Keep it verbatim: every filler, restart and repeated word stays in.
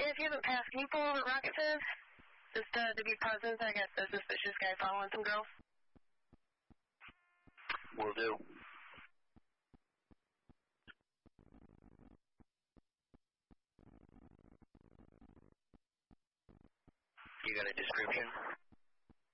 If you haven't passed, can you pull over at Rocket says? Just uh, to be positive, I got a suspicious guy following some girls. Will do. You got a description?